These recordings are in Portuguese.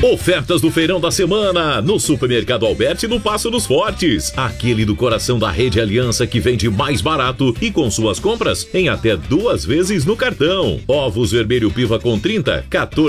Ofertas do feirão da semana no Supermercado Alberti no Passo dos Fortes. Aquele do coração da Rede Aliança que vende mais barato e com suas compras em até 2 vezes no cartão. Ovos vermelho piva com 30,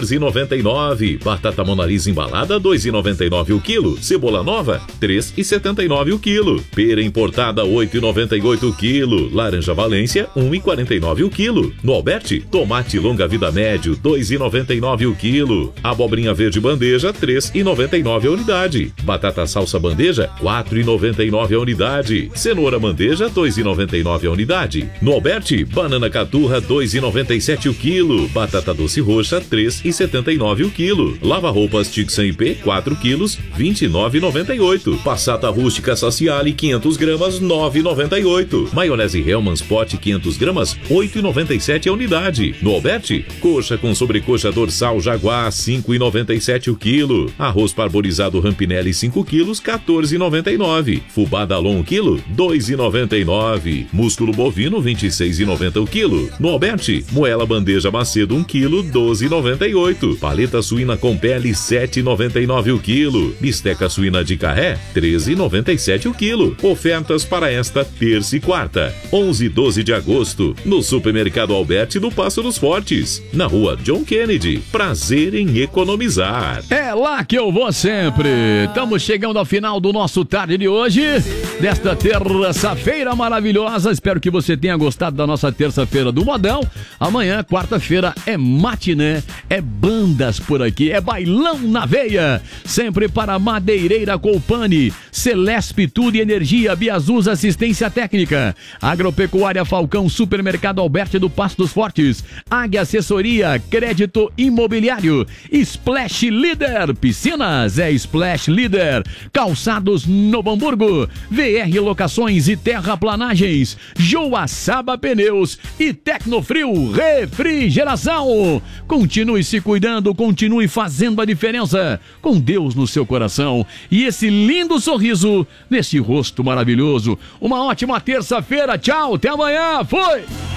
14,99. Batata monalisa embalada, 2,99 o quilo. Cebola nova, 3,79 o quilo. Pera importada, 8,98 o quilo. Laranja Valência, 1,49 o quilo. No Alberti, tomate longa vida médio, 2,99 o quilo. Abobrinha verde bandeja, 3,99 a unidade. Batata salsa bandeja, 4,99 a unidade. Cenoura bandeja, 2,99 a unidade. No Alberti, banana caturra, 2,97 o quilo. Batata doce roxa, 3,79 o quilo. Lava-roupas Tixan IP, 4 quilos, 29,98. Passata rústica Saciali, 500 gramas, 9,98. Maionese Hellmann's Pot, 500 gramas, 8,97 a unidade. No Alberti, coxa com sobrecoxa dorsal Jaguar, 5,97 o quilo. Arroz parborizado Rampinelli, 5 quilos, 14,99. Fubá Dalon, 1 quilo, 2,99. Músculo bovino, 26,90 o quilo. No Alberti, moela bandeja Macedo, 1 quilo, 12,98. Paleta suína com pele, 7,99 o quilo. Bisteca suína de carré, 13,97 o quilo. Ofertas para esta terça e quarta, 11 e 12 de agosto, no Supermercado Alberti do Passo dos Fortes, na rua John Kennedy. Prazer em economizar. É lá que eu vou sempre. Estamos chegando ao final do nosso tarde de hoje, desta terça-feira maravilhosa. Espero que você tenha gostado da nossa terça-feira do modão. Amanhã, quarta-feira, é matiné, é bandas por aqui, é bailão na veia. Sempre para Madeireira Colpani, Celesp Tudo e Energia, Biazus Assistência Técnica, Agropecuária Falcão, Supermercado Alberti do Passo dos Fortes, Águia Assessoria, Crédito Imobiliário, Splash Leader, Piscinas é Splash Leader, Calçados Novo Hamburgo, VR Locações e Terraplanagens, Joaçaba Pneus e Tecnofrio Refrigeração. Continue se cuidando, continue fazendo a diferença, com Deus no seu coração e esse lindo sorriso nesse rosto maravilhoso. Uma ótima terça-feira, tchau, até amanhã, fui!